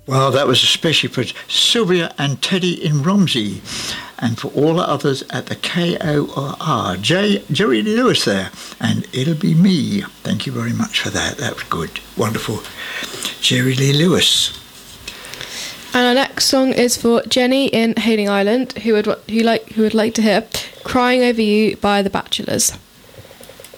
Well, that was especially for Sylvia and Teddy in Romsey, and for all the others at the KOR. Jerry Lewis there, and It'll Be Me. Thank you very much for that. That was good. Wonderful. Jerry Lee Lewis. And our next song is for Jenny in Hayling Island, who would like to hear Crying Over You by The Bachelors.